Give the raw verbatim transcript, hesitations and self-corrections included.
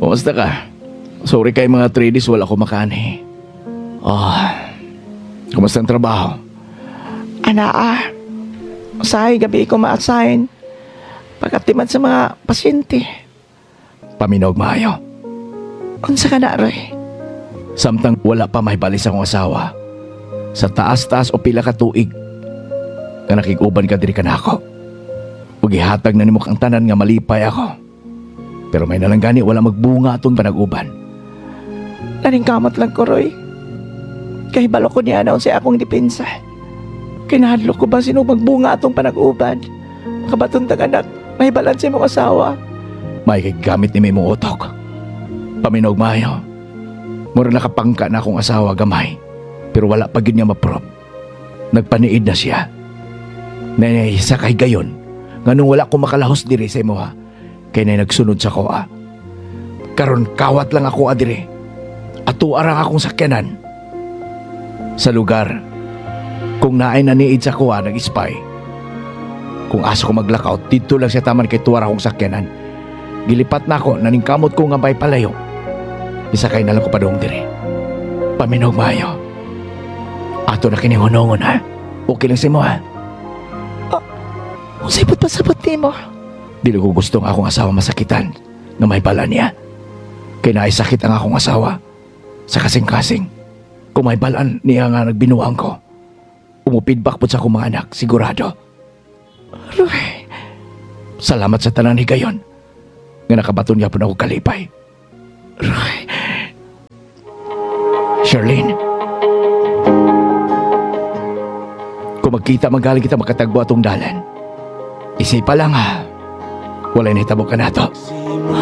Kumusta ka? Sorry kay mga three days wala ko makani. Oh, kumusta ang trabaho? Ana ah, usahay gabi ko ma-assign. Pagkatiman sa mga pasyente. Paminog maayo. Unsa ka na, Roy? Samtang wala pa may balis akong asawa. Sa taas-taas o pila ka tuig nga nakikuban ka diri kanako. Ug ihatag na nimo kang tanan nga malipay ako. Pero may nalanggani wala magbunga atong panag-uban. Naningkamot lang ko, Roy. Kahibalo ko niya na si akong depensa. Kinahadlo ko ba sino magbunga atong panag-uban? Makabatuntang anak, may balanse mong asawa. May kagamit ni may mong utok. Paminog maayo. Mura nakapangka na akong asawa gamay. Pero wala pa gid niya ma-prove. Nagpaniid na siya. Nanayisa kay gayon. Nganong wala ko makalahos diri sa imo ha. Kay na nagsunod sa koa. Karon kawat lang ako adire. Ato arang akong sakyanan. Sa lugar. Kung naay naniid sa koa nag-spy. Kung aso ko maglakaw, dito lang siya taman kay tuwara akong sakyanan. Gilipat na ako, naningkamot ko nga may palayo. Isakay na lang ko pa doong dire. Paminog maayo. Ato na kiningunungon ha. Okay lang si mo ha. Kung sipot pa sabot ni mo. Dili ko gustong akong asawa masakitan na may bala niya. Kaya naisakit ang akong asawa sa kasing-kasing. Kung may balaan niya nga nagbinuang ko, umupidbak po sa akong mga anak, sigurado. Roy, Salamat sa tanan ni gayon nga nakabaton niya po na ako kalipay. Roy. Charlene, kung magkita magaling kita makatagbo atong dalan, isipa lang ha. Wala na hitabo ka na to.